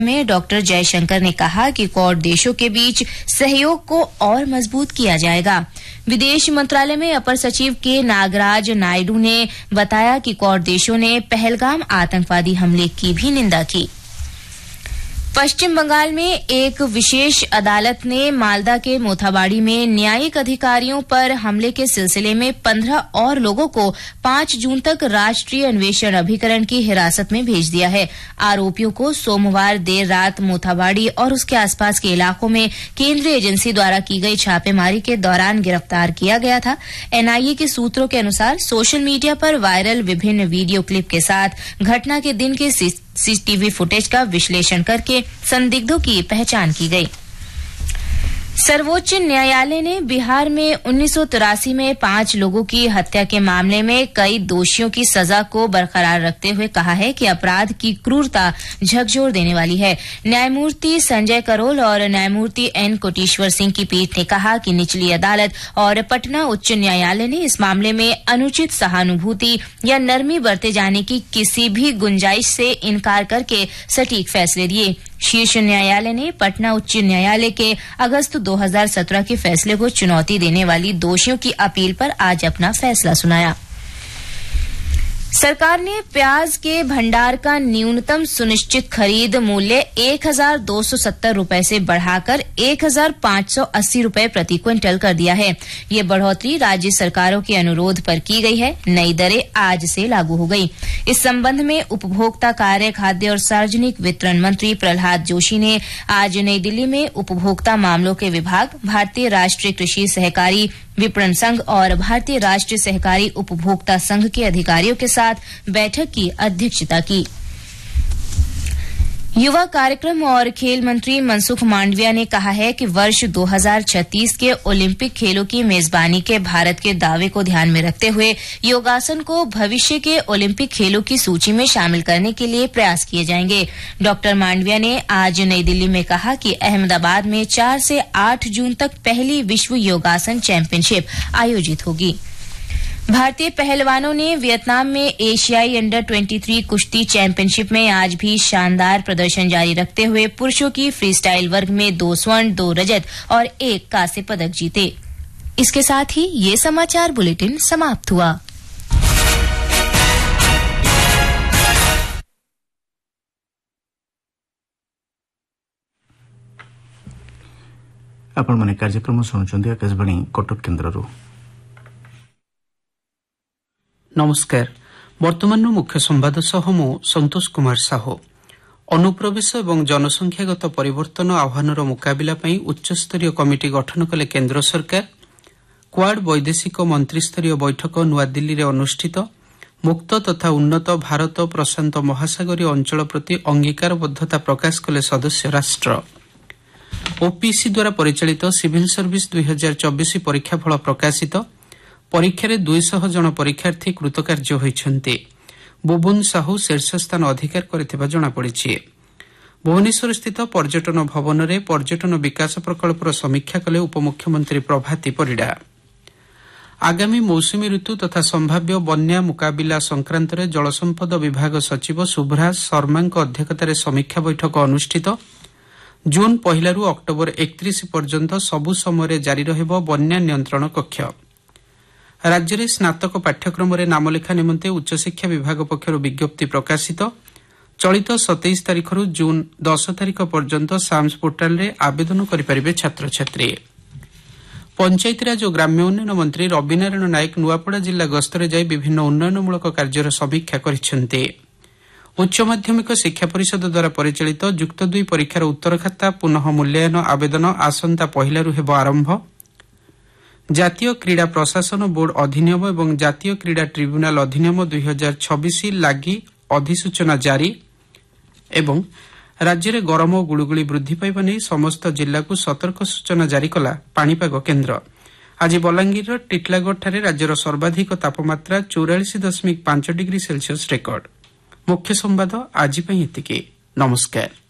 में डॉक्टर जयशंकर ने कहा कि क्वाड देशों के बीच सहयोग को और मजबूत किया जाएगा। विदेश मंत्रालय में अपर सचिव के नागराज नायडू ने बताया कि क्वाड देशों ने पहलगाम आतंकवादी हमले की भी निंदा की। पश्चिम बंगाल में एक विशेष अदालत ने मालदा के मोथाबाड़ी में न्यायिक अधिकारियों पर हमले के सिलसिले में 15 और लोगों को 5 जून तक राष्ट्रीय अन्वेषण अभिकरण की हिरासत में भेज दिया है। आरोपियों को सोमवार देर रात मोथाबाड़ी और उसके आसपास के इलाकों में केंद्रीय एजेंसी द्वारा की गई छापेमारी के दौरान गिरफ्तार किया गया था। एनआईए के सूत्रों के अनुसार सोशल मीडिया पर वायरल विभिन्न वीडियो क्लिप के साथ घटना के दिन के सीसीटीवी फुटेज का विश्लेषण करके संदिग्धों की पहचान की गई। सर्वोच्च न्यायालय ने बिहार में 1983 में 5 लोगों की हत्या के मामले में कई दोषियों की सजा को बरकरार रखते हुए कहा है कि अपराध की क्रूरता झकझोर देने वाली है। न्यायमूर्ति संजय करोल और न्यायमूर्ति एन कोटेश्वर सिंह की पीठ ने कहा कि निचली अदालत और पटना उच्च न्यायालय ने इस मामले में अनुचित सहानुभूति या नरमी बरते जाने की किसी भी गुंजाइश से इनकार करके सटीक फैसले दिए। शीर्ष न्यायालय ने पटना उच्च न्यायालय के अगस्त 2017 के फैसले को चुनौती देने वाली दोषियों की अपील पर आज अपना फैसला सुनाया। सरकार ने प्याज के भंडार का न्यूनतम सुनिश्चित खरीद मूल्य 1,270 रूपये से बढ़ाकर 1,580 रूपये प्रति क्विंटल कर दिया है। ये बढ़ोतरी राज्य सरकारों के अनुरोध पर की गई है। नई दरें आज से लागू हो गई। इस संबंध में उपभोक्ता कार्य, खाद्य और सार्वजनिक वितरण मंत्री प्रहलाद जोशी ने आज नई दिल्ली में उपभोक्ता मामलों के विभाग, भारतीय राष्ट्रीय कृषि सहकारी विपणन संघ और भारतीय राष्ट्रीय सहकारी उपभोक्ता संघ के अधिकारियों के साथ बैठक की अध्यक्षता की। युवा कार्यक्रम और खेल मंत्री मनसुख मांडविया ने कहा है कि वर्ष 2036 के ओलंपिक खेलों की मेजबानी के भारत के दावे को ध्यान में रखते हुए योगासन को भविष्य के ओलंपिक खेलों की सूची में शामिल करने के लिए प्रयास किए जाएंगे। डॉक्टर मांडविया ने आज नई दिल्ली में कहा कि अहमदाबाद में 4 से 8 जून तक पहली विश्व योगासन चैंपियनशिप आयोजित होगी। भारतीय पहलवानों ने वियतनाम में एशियाई अंडर 23 कुश्ती चैंपियनशिप में आज भी शानदार प्रदर्शन जारी रखते हुए पुरुषों की फ्रीस्टाइल वर्ग में 2 स्वर्ण, 2 रजत और 1 कांस्य पदक जीते। इसके साथ ही ये समाचार बुलेटिन समाप्त हुआ। आपण माने कार्यक्रम सुनुचंदी आकाशवाणी कटक केन्द्ररू। नमस्कार। वर्तमान मुख्य संवाद सह मु संतोष कुमार साहू। अनुप्रवेश और जनसंख्यागत परिवर्तन आह्वानर मुकाबिला पई उच्चस्तरीय कमिटी गठन कले केन्द्र सरकार। क्वाड वैदेशिक मंत्रीस्तरीय बैठक नुआदिल्ली रे अनुष्ठित। मुक्त तथा उन्नत भारत प्रशांत महासागरीय अंचल प्रति अंगीकारबद्धता प्रकाश कले सदस्य राष्ट्र। ओपीसी द्वारा परिचालित सिविल सर्विस 2024 परीक्षाफल प्रकाशित। परीक्षार 200 जन परीक्षार्थी कृतकार्य होइछन्ते। बुबुन साहू शीर्ष स्थान अधिकार करथिबा जणापड़िछि। भुवनेश्वर स्थित पर्यटन भवन में पर्यटन विकास प्रकल्पर समीक्षा कले उपमुख्यमंत्री प्रभाती परिडा। आगामी मौसुमी ऋतु तथा संभाव्य बन्या मुकाबिला संक्रांत जलसंपद विभाग सचिव सुभ्रा शर्मा अध्यक्षतार समीक्षा बैठक अनुष्ठित। जून 1 रु अक्टोबर 31 पर्यंत सबु समय जारी रहिब बन्या नियंत्रण कक्ष। राज्य में स्नातक पाठ्यक्रम नामलेखा निमंते उच्चशिक्षा विभाग पक्षर विज्ञप्ति प्रकाशित। चलित 27 तारिख रु जून 10 तारिख पर्यंत साम्स पोर्टाल रे आवेदन करिपारिबे छात्र छात्री। पंचायतीराज और ग्राम्य उन्नयन मंत्री रविनारायण नायक नुआपड़ा जिला गस्तरे जाई विभिन्न उन्नयनमूलक कार्यर समीक्षा करिसेंते। उच्च माध्यमिक शिक्षा परिषद द्वारा परिचालित युक्त 2 परीक्षार उत्तर खाता पुनः मूल्यांकन आवेदन आसंता 1 रु हेब आरंभ। जातीय क्रीड़ा प्रशासन बोर्ड अधिनियम और जातीय क्रीड़ा ट्रिब्यूनाल अधिनियम 2026 लागि अधिसूचना जारी। एवं राज्य में गरम और गुळुगुळी वृद्धि पाइबा नहीं समस्त जिला को सतर्क सूचना जारी कला पाणीपाग केन्द्र। आज बलांगीर टिटलागढ़ राज्यर सर्वाधिक तापमात्रा 44.5 डिग्री सेल्सियस रेकर्ड। मुख्य संवाद आज एतिकी। नमस्कार।